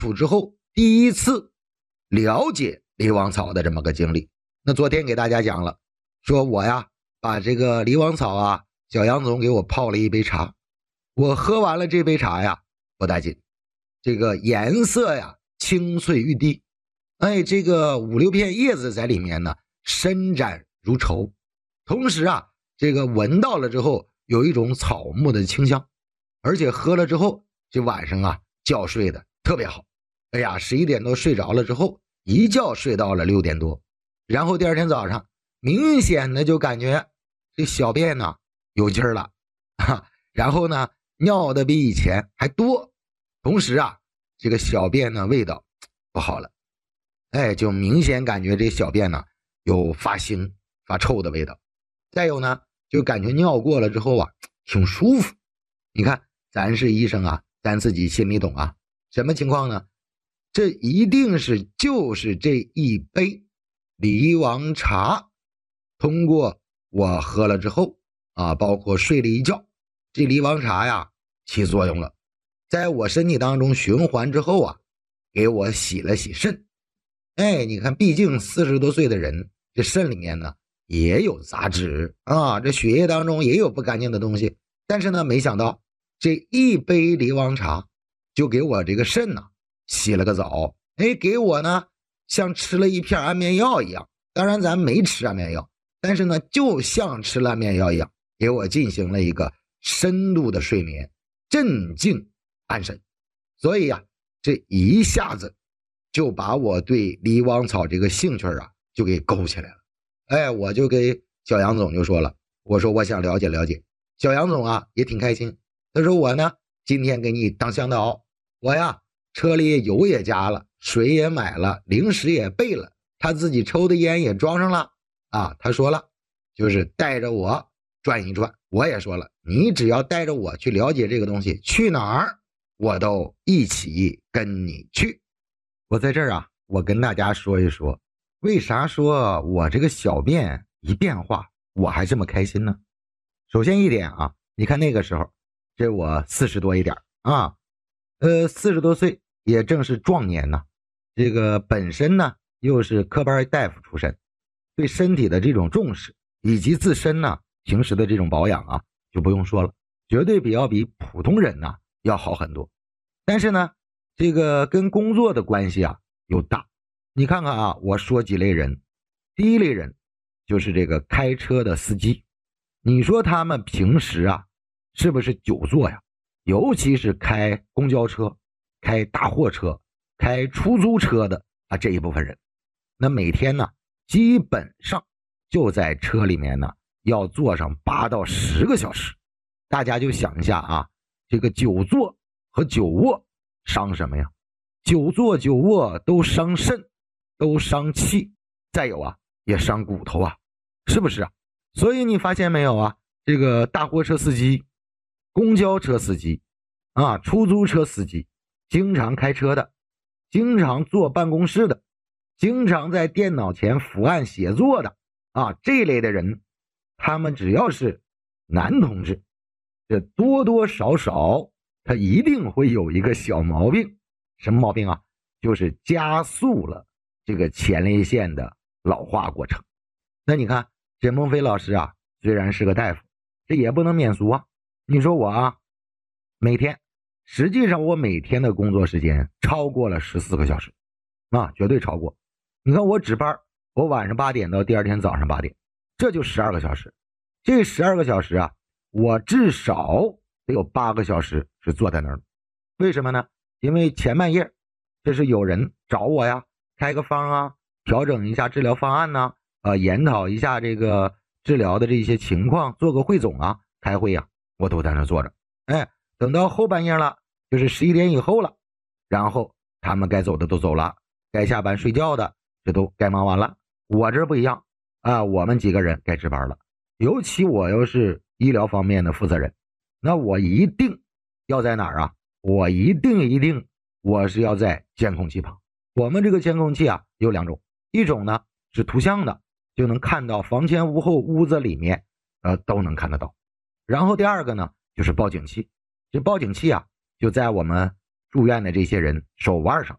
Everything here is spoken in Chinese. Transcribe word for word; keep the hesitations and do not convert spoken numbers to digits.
普之后第一次了解梨王草的这么个经历。那昨天给大家讲了，说我呀把这个梨王草啊，小杨总给我泡了一杯茶，我喝完了这杯茶呀，不打紧，这个颜色呀清脆欲滴，哎，这个五六片叶子在里面呢，伸展如绸，同时啊，这个闻到了之后有一种草木的清香，而且喝了之后这晚上啊觉睡的特别好。哎呀，十一点多睡着了之后，一觉睡到了六点多，然后第二天早上明显的就感觉这小便呢有劲儿了，哈，然后呢尿的比以前还多，同时啊这个小便呢味道不好了，哎，就明显感觉这小便呢有发腥发臭的味道。再有呢就感觉尿过了之后啊挺舒服。你看咱是医生啊，咱自己心里懂啊，什么情况呢？这一定是就是这一杯梨王茶通过我喝了之后啊，包括睡了一觉，这梨王茶呀起作用了，在我身体当中循环之后啊，给我洗了洗肾。哎，你看毕竟四十多岁的人，这肾里面呢也有杂质啊，这血液当中也有不干净的东西，但是呢没想到这一杯梨王茶就给我这个肾呢洗了个澡，哎，给我呢像吃了一片安眠药一样，当然咱没吃安眠药，但是呢就像吃了安眠药一样，给我进行了一个深度的睡眠，镇静安神。所以啊这一下子就把我对梨王草这个兴趣啊就给勾起来了。哎，我就给小杨总就说了，我说我想了解了解。小杨总啊也挺开心，他说我呢今天给你当向导，我呀车里油也加了，水也买了，零食也备了，他自己抽的烟也装上了啊。他说了就是带着我转一转，我也说了你只要带着我去了解这个东西，去哪儿我都一起跟你去。我在这儿啊我跟大家说一说，为啥说我这个小便一变化我还这么开心呢？首先一点啊，你看那个时候这我四十多一点啊，呃四十多岁也正是壮年呢，这个本身呢又是科班大夫出身，对身体的这种重视以及自身呢平时的这种保养啊就不用说了，绝对比要比普通人呢要好很多。但是呢这个跟工作的关系啊又大。你看看啊，我说几类人，第一类人就是这个开车的司机，你说他们平时啊是不是久坐呀？尤其是开公交车、开大货车、开出租车的啊这一部分人，那每天呢基本上就在车里面呢要坐上八到十个小时。大家就想一下啊，这个久坐和久卧伤什么呀？久坐久卧都伤肾，都伤气，再有啊也伤骨头啊，是不是啊？所以你发现没有啊，这个大货车司机、公交车司机啊、出租车司机，经常开车的，经常坐办公室的，经常在电脑前伏案写作的啊，这类的人，他们只要是男同志，这多多少少他一定会有一个小毛病。什么毛病啊？就是加速了这个前列腺的老化过程。那你看这孟非老师啊，虽然是个大夫，这也不能免俗啊。你说我啊每天，实际上我每天的工作时间超过了十四个小时啊，绝对超过。你看我值班，我晚上八点到第二天早上八点，这就十二个小时。这十二个小时啊，我至少得有八个小时是坐在那儿。为什么呢？因为前半夜这是有人找我呀，开个方啊，调整一下治疗方案呢、呃，研讨一下这个治疗的这些情况，做个汇总啊，开会啊，我都在那坐着。哎，等到后半夜了，就是十一点以后了，然后他们该走的都走了，该下班睡觉的这都该忙完了。我这不一样啊，我们几个人该值班了。尤其我又是医疗方面的负责人，那我一定要在哪儿啊？我一定一定我是要在监控器旁。我们这个监控器啊有两种，一种呢是图像的，就能看到房前屋后屋子里面呃都能看得到。然后第二个呢就是报警器，这报警器啊就在我们住院的这些人手腕上